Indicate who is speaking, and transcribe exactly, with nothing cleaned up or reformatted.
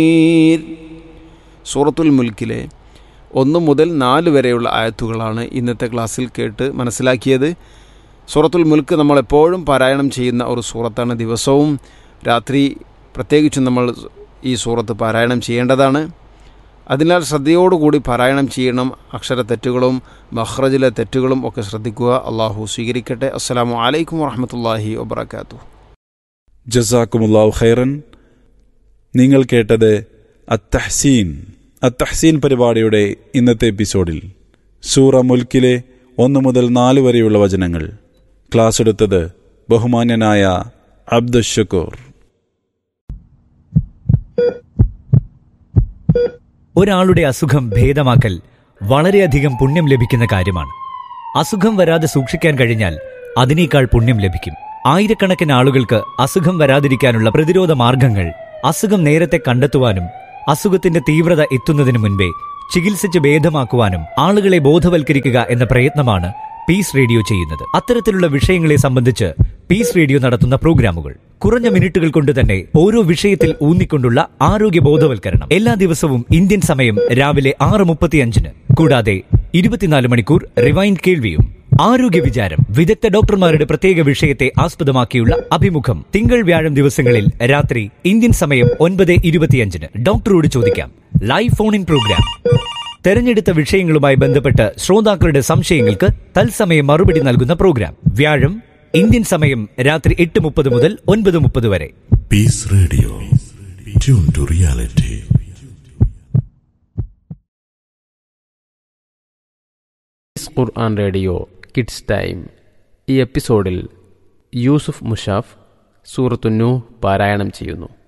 Speaker 1: സൂറത്തുൽ മുൽക്കിലെ ഒന്ന് മുതൽ നാല് വരെയുള്ള ആയത്തുകളാണ് ഇന്നത്തെ ക്ലാസ്സിൽ കേട്ട് മനസ്സിലാക്കിയത്. സൂറത്തുൽ മുൽക്ക് നമ്മളെപ്പോഴും പാരായണം ചെയ്യുന്ന ഒരു സൂറത്താണ്. ദിവസവും രാത്രി പ്രത്യേകിച്ചും നമ്മൾ ഈ സൂറത്ത് പാരായണം ചെയ്യേണ്ടതാണ്. അതിനാൽ ശ്രദ്ധയോടുകൂടി പാരായണം ചെയ്യണം. അക്ഷരത്തെറ്റുകളും മഖ്റജിലെ തെറ്റുകളും ഒക്കെ ശ്രദ്ധിക്കുക. അള്ളാഹു സ്വീകരിക്കട്ടെ. അസ്സലാമു അലൈക്കും വറഹ്മത്തുള്ളാഹി വബറകാതുഹു.
Speaker 2: ജസാക്കുമുല്ലാഹു ഖൈറൻ. നിങ്ങൾ കേട്ടത് അത്തഹ്സീൻ അത്തഹ്സീൻ പരിപാടിയുടെ ഇന്നത്തെ എപ്പിസോഡിൽ സൂറ മുൽക്കിലെ ഒന്ന് മുതൽ നാല് വരെയുള്ള വചനങ്ങൾ ക്ലാസ് എടുത്തത് ബഹുമാന്യനായ അബ്ദുശുക്കൂർ.
Speaker 3: ഒരാളുടെ അസുഖം ഭേദമാക്കൽ വളരെയധികം പുണ്യം ലഭിക്കുന്ന കാര്യമാണ്. അസുഖം വരാതെ സൂക്ഷിക്കാൻ കഴിഞ്ഞാൽ അതിനേക്കാൾ പുണ്യം ലഭിക്കും. ആയിരക്കണക്കിന് ആളുകൾക്ക് അസുഖം വരാതിരിക്കാനുള്ള പ്രതിരോധ മാർഗങ്ങൾ, അസുഖം നേരത്തെ കണ്ടെത്തുവാനും അസുഖത്തിന്റെ തീവ്രത എത്തുന്നതിന് മുൻപേ ചികിത്സിച്ച് ഭേദമാക്കുവാനും ആളുകളെ ബോധവൽക്കരിക്കുക എന്ന പ്രയത്നമാണ് പീസ് റേഡിയോ ചെയ്യുന്നത്. അത്തരത്തിലുള്ള വിഷയങ്ങളെ സംബന്ധിച്ച് പീസ് റേഡിയോ നടത്തുന്ന പ്രോഗ്രാമുകൾ കുറഞ്ഞ മിനിറ്റുകൾ കൊണ്ട് തന്നെ ഓരോ വിഷയത്തിൽ ഊന്നിക്കൊണ്ടുള്ള ആരോഗ്യ ബോധവൽക്കരണം എല്ലാ ദിവസവും ഇന്ത്യൻ സമയം രാവിലെ ആറ് മുപ്പത്തിയഞ്ചിന്. കൂടാതെ ഇരുപത്തിനാല് മണിക്കൂർ റിവൈൻഡ് കേൾവിയും. ആരോഗ്യ വിചാരം, വിദഗ്ധ ഡോക്ടർമാരുടെ പ്രത്യേക വിഷയത്തെ ആസ്പദമാക്കിയുള്ള അഭിമുഖം തിങ്കൾ വ്യാഴം ദിവസങ്ങളിൽ രാത്രി ഇന്ത്യൻ സമയം ഒൻപത് ഇരുപത്തിയഞ്ചിന്. ഡോക്ടറോട് ചോദിക്കാം ലൈവ് ഫോൺ ഇൻ പ്രോഗ്രാം. തെരഞ്ഞെടുത്ത വിഷയങ്ങളുമായി ബന്ധപ്പെട്ട് ശ്രോതാക്കളുടെ സംശയങ്ങൾക്ക് തത്സമയം മറുപടി നൽകുന്ന പ്രോഗ്രാം. വ്യാഴം ഇന്ത്യൻ സമയം രാത്രി എട്ട് മുപ്പത് മുതൽ ഒൻപത് മുപ്പത് വരെ.
Speaker 4: Piece radio, tune to reality.
Speaker 5: Quran radio kids time. ഈ എപ്പിസോഡിൽ യൂസുഫ് മുഷാഫ് സൂറത്തു നൂഹ് പാരായണം ചെയ്യുന്നു.